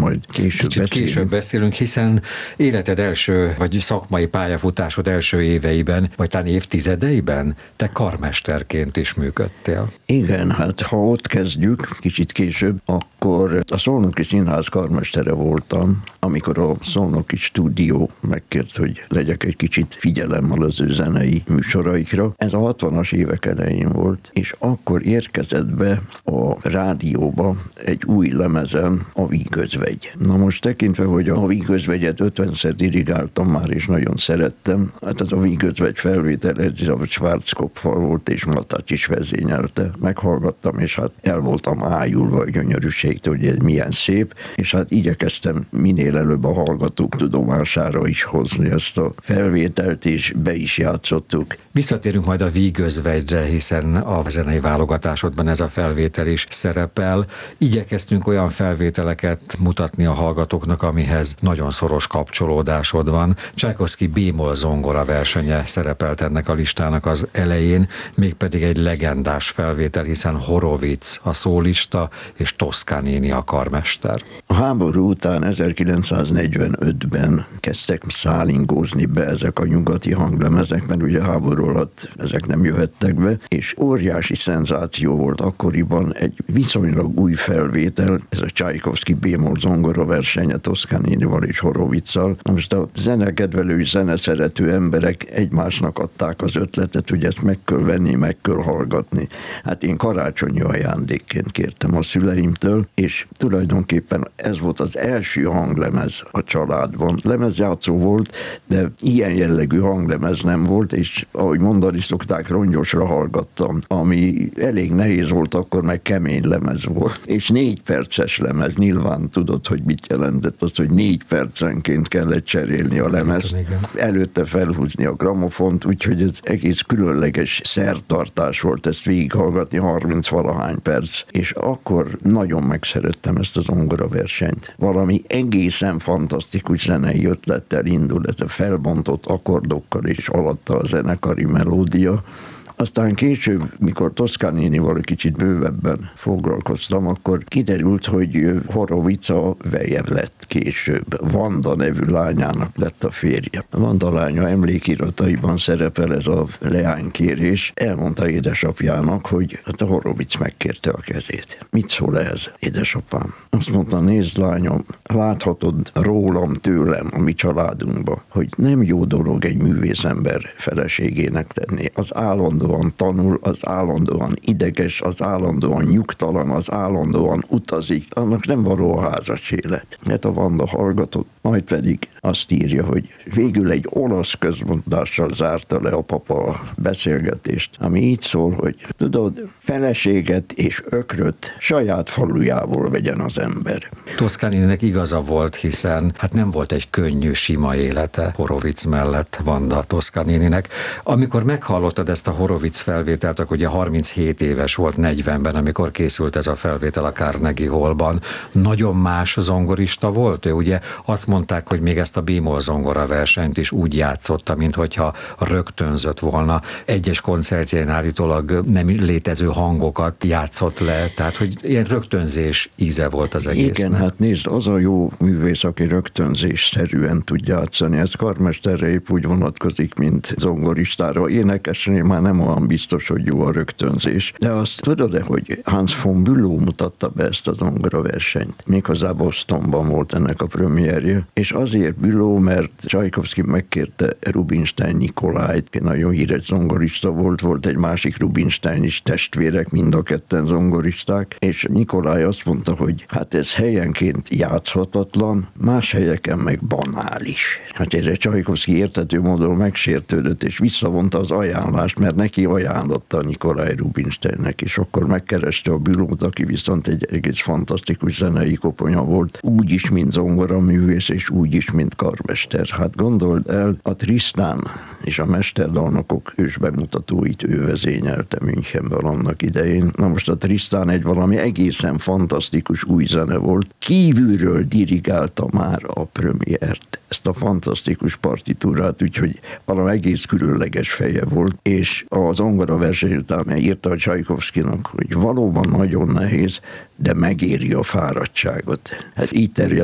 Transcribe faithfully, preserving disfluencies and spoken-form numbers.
majd később Kicsit beszélünk. később beszélünk, hiszen életed első, vagy szakmai pályafutásod első éveiben, vagy talán évtizedeiben te karmesterként is működtél. Igen, hát ha ott kezdjük, kicsit később, akkor a Szolnoki Színház karmestere voltam, amikor a Szolnoki Stúdió megkért, hogy legyek egy kicsit figyelemmel az ő zenei műsoraikra. Ez a hatvanas évek elején volt, és akkor érkezett be a rádióba egy új lemezen a Vígözvegy. Na most tekintve, hogy a Vígözvegyet ötvenszer dirigáltam már, és nagyon szerettem, hát ez a Vígözvegy felvétel, ez a Schwarzkopffal volt, és Matács is vezényelte. Meghallgattam, és hát el voltam ájulva a gyönyörűségtől, hogy ez milyen szép, és hát igyekeztem minél előbb a hallgatók tudomására is hozni ezt a felvételt, és be is játszottuk. Visszatérünk majd a Vígözvegyre, hiszen a zenei válogatásodban ez a felvétel is szerepel. Igyekeztünk olyan felvételeket mutatni a hallgatóknak, amihez nagyon szoros kapcsolódásod van. Csajkovszky B-moll zongora versenye szerepelt ennek a listának az elején, mégpedig egy legendás felvétel, hiszen Horowitz a szólista, és Toscanini a karmester. A háború után ezerkilencszáznegyvenötben kezdtek szállingózni be ezek a nyugati hanglemezek, mert ugye háború alatt ezek nem jöhettek be, és óriási szenzáció volt akkoriban egy viszonylag új felvétel, ez a Csajkovszky B-moll zongora versenye Toscaninival és Horowitzal. Na most a zenekedvelő, zeneszerető emberek egymásnak adták az ötletet, hogy ezt meg kell venni, meg kell hallgatni. Hát én karácsonyi ajándékként kértem a szüleimtől, és tulajdonképpen ez volt az első hanglemez a családban. Lemezjátszó volt, de ilyen jellegű hanglemez nem volt, és ahogy mondani szokták, rongyosra hallgattam, ami elég nehéz volt akkor, meg kemény lemez volt. És négy perces lemez, nyilván tudod, hogy mit jelentett az, hogy négy percenként kellett cserélni a lemezt, előtte felhúzni a gramofont, úgyhogy ez egész különleges szertartás volt ezt végighallgatni, harminc valahány perc, és akkor nagyon megszerettem ezt az zongora versenyt. Valami egészen fantasztikus zenei ötlettel indul, ez a felbontott akkordokkal és alatta a zenekari melódia. Aztán később, mikor Toscaninival kicsit bővebben foglalkoztam, akkor kiderült, hogy Horowitz a veje lett később. Vanda nevű lányának lett a férje. Vanda lánya emlékirataiban szerepel ez a leánykérés. Elmondta édesapjának, hogy hát a Horowitz megkérte a kezét. Mit szól ehhez, édesapám? Azt mondta, nézd lányom, láthatod rólam, tőlem, a mi családunkba, hogy nem jó dolog egy művészember feleségének lenni. Az állandóan tanul, az állandóan ideges, az állandóan nyugtalan, az állandóan utazik, annak nem való a házas élet. Hát a Vanda hallgatott, majd pedig azt írja, hogy végül egy olasz közmondással zárta le a papa a beszélgetést, ami így szól, hogy tudod, feleséget és ökröt saját falujából vegyen az ember. Toscanininek igaza volt, hiszen hát nem volt egy könnyű, sima élete Horowitz mellett Vanda Toscanininek. Amikor meghallottad ezt a Horowitz felvételt, akkor ugye harminchét éves volt, negyvenben, amikor készült ez a felvétel a Carnegie Hallban. Nagyon más zongorista volt ő, ugye azt mondták, hogy még ezt a B-moll zongora versenyt is úgy játszotta, minthogyha rögtönzött volna. Egyes koncertjén állítólag nem létező hangokat játszott le, tehát hogy ilyen rögtönzés íze volt az egész. Igen, hát nézd, az a jó művész, aki rögtönzésszerűen tud játszani. Ez karmesterre épp úgy vonatkozik, mint zongoristára. Énekesnél már nem olyan biztos, hogy jó a rögtönzés. De azt tudod-e, hogy Hans von Bülow mutatta be ezt a zongora versenyt? Méghozzá Bostonban volt ennek a premierje. És azért Bülow, mert Csajkovszky megkérte Rubinstein Nikolájt, ki nagyon híres zongorista volt, volt egy másik Rubinstein is, testvérek, mind a ketten zongoristák, és Nikolaj azt mondta, hogy hát ez helyenként játszhatatlan, más helyeken meg banális. Hát erre Csajkovszky érthető módon megsértődött, és visszavonta az ajánlást, mert neki ajánlotta Nikolaj Rubinsteinnek, és akkor megkereste a Bülowt, aki viszont egy egész fantasztikus zenei koponya volt, úgy is, mint zongoraművész, és úgy is, mint karmester. Hát gondold el, a Tristan és a mesterdalnokok ősbemutatóit ő vezényelte Münchenben annak idején. Na most a Tristan egy valami egészen fantasztikus új zene volt. Kívülről dirigálta már a premiért, ezt a fantasztikus partitúrát, úgyhogy valami egész különleges feje volt, és a zongora verseny után írta a Csajkovszkynak, hogy valóban nagyon nehéz, de megéri a fáradtságot. Hát így terjedt